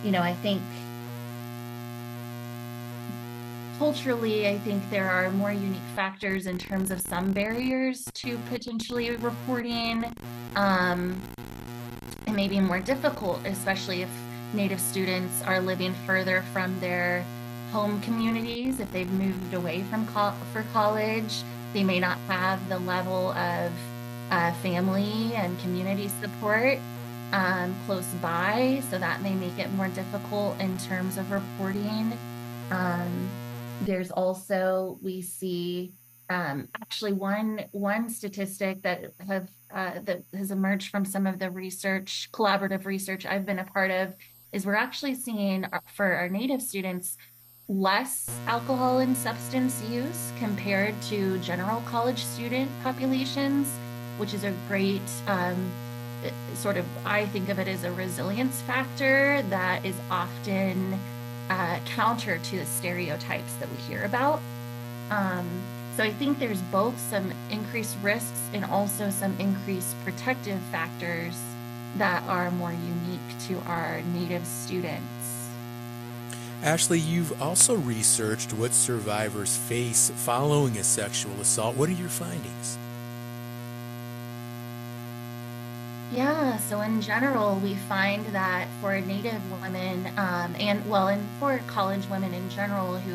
I think culturally, I think there are more unique factors in terms of some barriers to potentially reporting. Um, it may be more difficult, especially if Native students are living further from their home communities. If they've moved away from for college, they may not have the level of family and community support close by, so that may make it more difficult in terms of reporting. Um, there's also we see actually one statistic that has emerged from some of the research, collaborative research I've been a part of, is we're actually seeing for our Native students less alcohol and substance use compared to general college student populations, which is a great sort of, I think of it as a resilience factor that is often counter to the stereotypes that we hear about. So I think there's both some increased risks and also some increased protective factors that are more unique to our Native students. Ashley, you've also researched what survivors face following a sexual assault. What are your findings? Yeah, so in general, we find that for Native women, and well, and for college women in general who